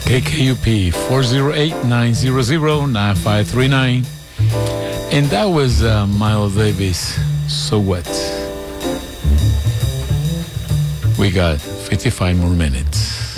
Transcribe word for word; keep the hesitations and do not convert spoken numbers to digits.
K K U P four oh eight, nine hundred, nine five three nine. And that was uh, Miles Davis, So What? We got fifty-five more minutes.